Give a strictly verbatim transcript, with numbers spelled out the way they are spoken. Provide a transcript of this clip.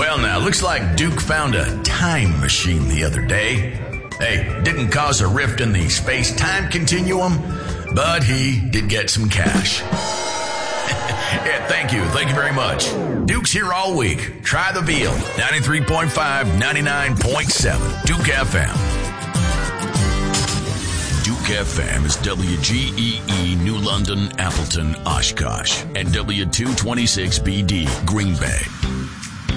Well, now, looks like Duke found a time machine the other day. Hey, didn't cause a rift in the space-time continuum, but he did get some cash. Yeah, thank you. Thank you very much. Duke's here all week. Try the veal. ninety-three point five, ninety-nine point seven. Duke F M. Duke F M is W G E E New London, Appleton, Oshkosh, and W two twenty-six B D, Green Bay.